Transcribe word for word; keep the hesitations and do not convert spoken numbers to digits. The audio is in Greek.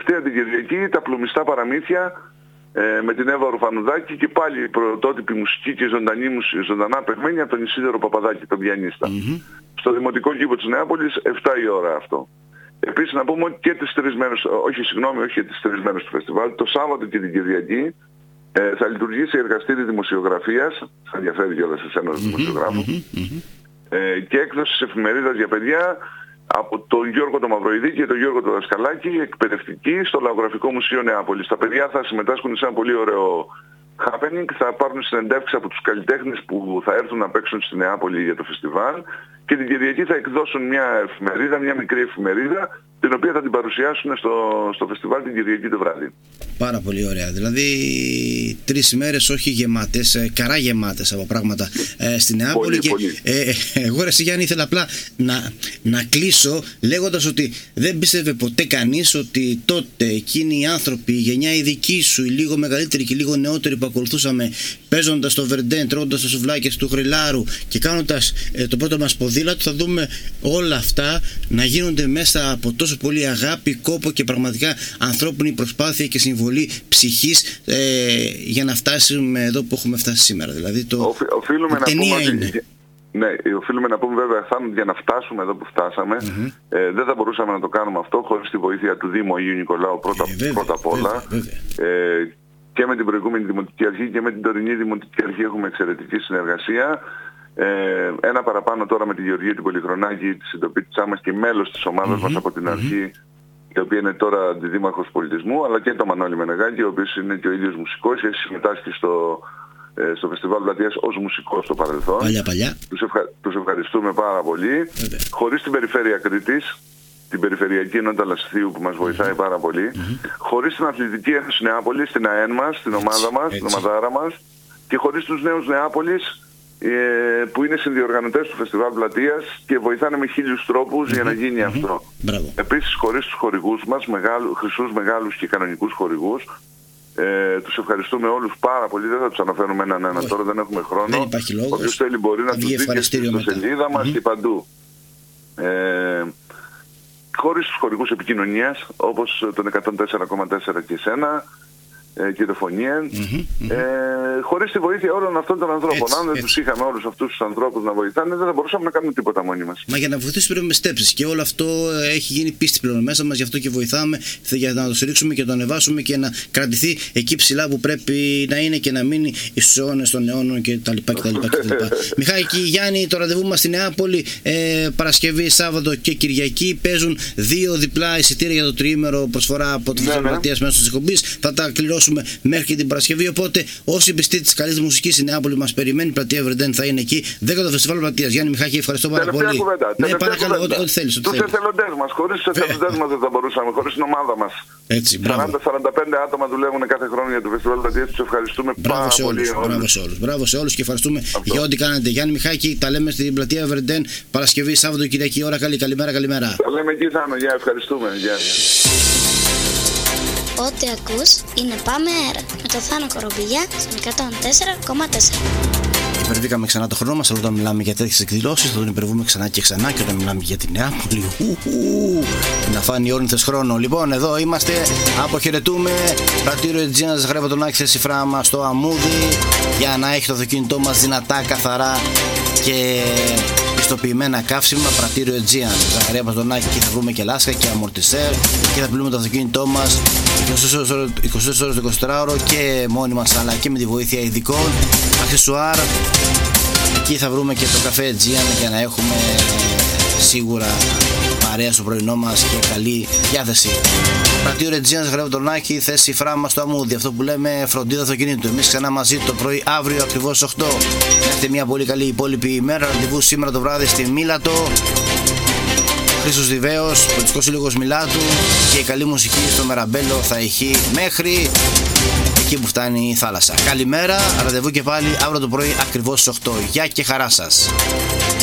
τελευταία την Κυριακή τα πλουμιστά παραμύθια ε, με την Εύα Ρουφανουδάκη και πάλι πρωτότυπη μουσική και ζωντανή, ζωντανά παιγμένη από τον Ισίδωρο Παπαδάκη, τον πιανίστα. Mm-hmm. Στο Δημοτικό Κήπο της Νεάπολης, επτά η ώρα αυτό. Επίσης να πούμε ότι και τις τρεις μέρες, όχι συγγνώμη, όχι και τις τρεις μέρες του φεστιβάλ, το Σάββατο και την Κυριακή ε, θα λειτουργήσει εργαστήρι δημοσιογραφίας, θα ενδιαφέρει κιόλας εσένα ως δημοσιογράφο, mm-hmm. ε, και έκδοση εφημερίδας για παιδιά από τον Γιώργο τον Μαυροειδή και τον Γιώργο τον Δασκαλάκη, εκπαιδευτική στο Λαογραφικό Μουσείο Νεάπολης. Τα παιδιά θα συμμετάσχουν σε ένα πολύ ωραίο happening, θα πάρουν συνεντεύξεις από τους καλλιτέχνες που θα έρθουν να παίξουν στη Νεάπολη για το φεστιβάλ και την Κυριακή θα εκδώσουν μια εφημερίδα, μια μικρή εφημερίδα, την οποία θα την παρουσιάσουν στο, στο φεστιβάλ την Κυριακή το βράδυ. Πάρα πολύ ωραία. Δηλαδή τρεις ημέρες όχι γεμάτες, καρά γεμάτες από πράγματα ε, στη Νεάπολη. Πολύ, και πολύ. Ε, εγώ ρε Γιάννη ήθελα απλά να, να κλείσω λέγοντας ότι δεν πίστευε ποτέ κανείς ότι τότε εκείνοι οι άνθρωποι, η γενιά η δική σου, οι λίγο μεγαλύτεροι και οι λίγο νεότεροι που ακολουθούσαμε παίζοντας στο Βερντέν, τρώγοντας τα σουβλάκια του Χρυλάρου και κάνοντας ε, το πρώτο μας ποδήλατο, θα δούμε όλα αυτά να γίνονται μέσα από τόσο πολύ αγάπη, κόπο και πραγματικά ανθρώπινη προσπάθεια και συμβολή ψυχής ε, για να φτάσουμε εδώ που έχουμε φτάσει σήμερα. Δηλαδή το Οφ, οφείλουμε, να πούμε είναι. ότι, ναι, οφείλουμε να πούμε βέβαια θα, για να φτάσουμε εδώ που φτάσαμε mm-hmm. ε, δεν θα μπορούσαμε να το κάνουμε αυτό χωρίς τη βοήθεια του Δήμου Αγίου Νικολάου πρώτα, ε, βέβαια, πρώτα απ' όλα. Βέβαια, βέβαια. Ε, και με την προηγούμενη Δημοτική Αρχή και με την τωρινή Δημοτική Αρχή έχουμε εξαιρετική συνεργασία. Ε, ένα παραπάνω τώρα με τη Γεωργία την Πολυχρονάκη, τη συντοπίτησά μας και μέλος της ομάδας mm-hmm. μας από την αρχή, η οποία είναι τώρα αντιδήμαρχος πολιτισμού, αλλά και το Μανώλη Μενεγάκη, ο οποίος είναι και ο ίδιος μουσικός και έχει συμμετάσχει στο, ε, στο Φεστιβάλ Πλατείας ως μουσικός στο παρελθόν. Παλιά, παλιά. Τους, ευχα... τους ευχαριστούμε πάρα πολύ. Okay. Χωρίς την περιφέρεια Κρήτης, την Περιφερειακή Ενότητα Λασιθίου που μας βοηθάει mm-hmm. πάρα πολύ, mm-hmm. χωρίς την Αθλητική Ένωση Νεάπολης, την ΑΕΝ μας, την ομάδα μας, έτσι. την ομαδάρα μας, και χωρίς τους νέους Νεάπολης, που είναι συνδιοργανωτές του Φεστιβάλ Πλατείας και βοηθάνε με χίλιους τρόπους mm-hmm. για να γίνει mm-hmm. αυτό. Μπράβο. Επίσης χωρίς τους χορηγούς μας, μεγάλου, χρυσούς μεγάλους και κανονικούς χορηγούς, ε, τους ευχαριστούμε όλους πάρα πολύ, δεν θα τους αναφέρουμε έναν ένα τώρα, δεν έχουμε χρόνο. Δεν υπάρχει λόγος. Όποιος θέλει μπορεί να τους δει και στη σελίδα μας mm-hmm. και παντού. Ε, χωρίς τους χορηγούς επικοινωνίας, όπως τον εκατόν τέσσερα κόμμα τέσσερα και εσένα, και το Φωνία, mm-hmm, mm-hmm. ε, χωρίς τη βοήθεια όλων αυτών των ανθρώπων. Έτσι, αν δεν τους είχαμε όλους αυτούς τους ανθρώπους να βοηθάνε, δεν θα μπορούσαμε να κάνουμε τίποτα μόνοι μας. Μα για να βοηθήσουμε πρέπει με στέψεις και όλο αυτό έχει γίνει πίστη πλέον μέσα μας, γι' αυτό και βοηθάμε για να το στηρίξουμε και να το ανεβάσουμε και να κρατηθεί εκεί ψηλά που πρέπει να είναι και να μείνει στους αιώνες των αιώνων κτλ. Μιχάλη Γιάννη, το ραντεβού μας στη Νεάπολη, ε, Παρασκευή, Σάββατο και Κυριακή. Παίζουν δύο διπλά εισιτήρια για το τριήμερο προσφορά από το Φεστιβάλ Πλατείας μέσω της εκπομπής. Θα τα κληρώσουμε μέχρι και την Παρασκευή. Οπότε, όσοι πιστοί της καλής μουσικής στη Νεάπολη μας περιμένει, η Πλατεία Βερντέν θα είναι εκεί. δέκατο Φεστιβάλ Πλατείας. Γιάννη Μιχάκη, ευχαριστώ πάρα τελευταία πολύ. Κουβέντα, ναι, παρακαλώ, ό,τι, ό,τι θέλεις. Τους εθελοντές μας, χωρίς τους εθελοντές μας δεν θα μπορούσαμε, χωρίς την ομάδα μας. Έτσι, σαράντα με σαράντα πέντε άτομα δουλεύουν κάθε χρόνο για το Φεστιβάλ Πλατείας. Τους ευχαριστούμε μπράβο πάρα σε όλους, πολύ. Μπράβο σε όλους. Μπράβο σε όλους και ευχαριστούμε αυτό. Για ό,τι κάνετε. Γιάννη Μιχάκη, τα λέμε στην Πλατεία Βερντέν Παρασκευή, Σάββατο, Κυριακή ώρα. Καλή, καλημέρα, καλημέρα. Τα λέμε εκεί, Θάνο. Γεια, ευχαριστούμε. Γεια. Ό,τι ακούς είναι Πάμε Αέρα με το Θάνο Κορομπηλιά στον εκατόν τέσσερα κόμμα τέσσερα. Υπερβήκαμε ξανά το χρόνο μας, αλλά όταν μιλάμε για τέτοιες εκδηλώσεις θα τον υπερβούμε ξανά και ξανά, και όταν μιλάμε για τη Νεάπολη να φάνει όρνηθες χρόνο. Λοιπόν, εδώ είμαστε, αποχαιρετούμε. Πρατήριο Αιτζίνας, Γρέβο τον Άκη, θέση φράμα στο Αμμούδι, για να έχει το αυτοκίνητό μας δυνατά, καθαρά και πιστοποιημένα καύσιμα. Πρατήριο Αιτζίαν, Ζαχαρία Παστονάκη, εκεί θα βρούμε και λάσκα και αμορτισέρ και θα πλύνουμε το αυτοκίνητό μας είκοσι τέσσερις ώρες το εικοσιτετράωρο και μόνοι μας, αλλά και με τη βοήθεια ειδικών αξεσουάρ. Εκεί θα βρούμε και το καφέ Αιτζίαν για να έχουμε σίγουρα παρέα στο πρωινό μας και καλή διάθεση. Πρατήριο Αιτζίαν, Γρέβο τον Άκη, θέση φράμα στο Αμμούδι. Αυτό που λέμε φροντίδα αυτοκινήτου. Εμείς ξανά μαζί το πρωί αύριο ακριβώς οκτώ. Έχετε μια πολύ καλή υπόλοιπη ημέρα. Ραντεβού σήμερα το βράδυ στη Μίλατο. Χρήστος Διβαίος, Πολιτικός Σύλλογος Μιλάτου, και η καλή μουσική στο Μεραμπέλο θα ηχεί μέχρι εκεί που φτάνει η θάλασσα. Καλημέρα, ραντεβού και πάλι αύριο το πρωί ακριβώς στις οκτώ. Γεια και χαρά σας.